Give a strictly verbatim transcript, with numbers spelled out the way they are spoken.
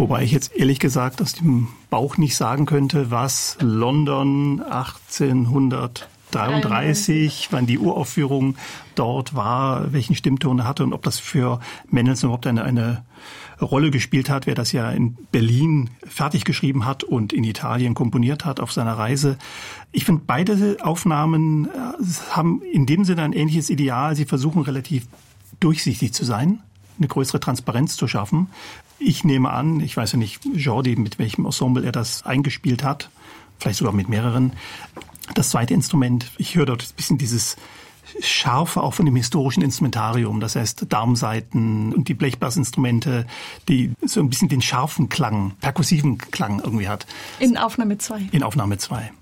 Wobei ich jetzt ehrlich gesagt aus dem Bauch nicht sagen könnte, was London achtzehnhundertdreiunddreißig, wann die Uraufführung dort war, welchen Stimmton er hatte und ob das für Mendelssohn überhaupt eine, eine Rolle gespielt hat, wer das ja in Berlin fertig geschrieben hat und in Italien komponiert hat auf seiner Reise. Ich finde, beide Aufnahmen haben in dem Sinne ein ähnliches Ideal. Sie versuchen relativ durchsichtig zu sein, eine größere Transparenz zu schaffen. Ich nehme an, ich weiß ja nicht, Jordi, mit welchem Ensemble er das eingespielt hat, vielleicht sogar mit mehreren. Das zweite Instrument, ich höre dort ein bisschen dieses Scharfe auch von dem historischen Instrumentarium, das heißt Darmsaiten und die Blechblasinstrumente, die so ein bisschen den scharfen Klang, perkussiven Klang irgendwie hat. In Aufnahme zwei. In Aufnahme zwei.